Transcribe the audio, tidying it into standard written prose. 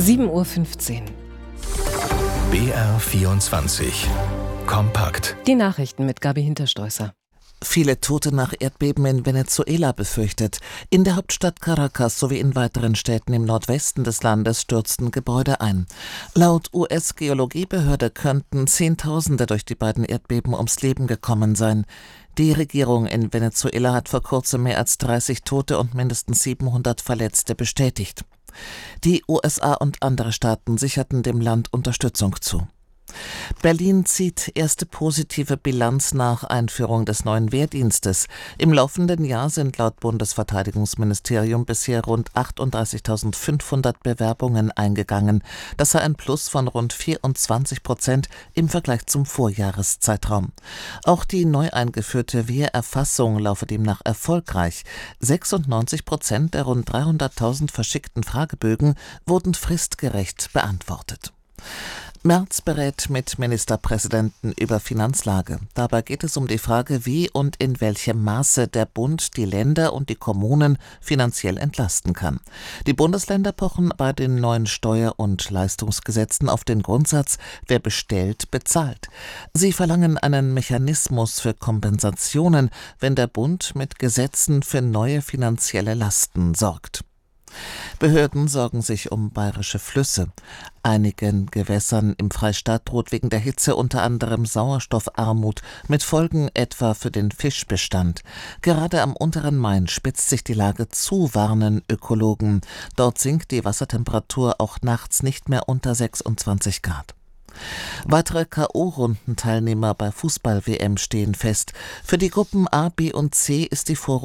7:15 Uhr. BR24 Kompakt. Die Nachrichten mit Gabi Hinterstoisser. Viele Tote nach Erdbeben in Venezuela befürchtet. In der Hauptstadt Caracas sowie in weiteren Städten im Nordwesten des Landes stürzten Gebäude ein. Laut US-Geologiebehörde könnten Zehntausende durch die beiden Erdbeben ums Leben gekommen sein. Die Regierung in Venezuela hat vor kurzem mehr als 30 Tote und mindestens 700 Verletzte bestätigt. Die USA und andere Staaten sicherten dem Land Unterstützung zu. Berlin zieht erste positive Bilanz nach Einführung des neuen Wehrdienstes. Im laufenden Jahr sind laut Bundesverteidigungsministerium bisher rund 38.500 Bewerbungen eingegangen. Das sei ein Plus von rund 24% im Vergleich zum Vorjahreszeitraum. Auch die neu eingeführte Wehrerfassung laufe demnach erfolgreich. 96% der rund 300.000 verschickten Fragebögen wurden fristgerecht beantwortet. Merz berät mit Ministerpräsidenten über Finanzlage. Dabei geht es um die Frage, wie und in welchem Maße der Bund die Länder und die Kommunen finanziell entlasten kann. Die Bundesländer pochen bei den neuen Steuer- und Leistungsgesetzen auf den Grundsatz, wer bestellt, bezahlt. Sie verlangen einen Mechanismus für Kompensationen, wenn der Bund mit Gesetzen für neue finanzielle Lasten sorgt. Behörden sorgen sich um bayerische Flüsse. Einigen Gewässern im Freistaat droht wegen der Hitze unter anderem Sauerstoffarmut mit Folgen etwa für den Fischbestand. Gerade am unteren Main spitzt sich die Lage zu, warnen Ökologen. Dort sinkt die Wassertemperatur auch nachts nicht mehr unter 26 Grad. Weitere K.O.-Rundenteilnehmer bei Fußball-WM stehen fest. Für die Gruppen A, B und C ist die Vorrunde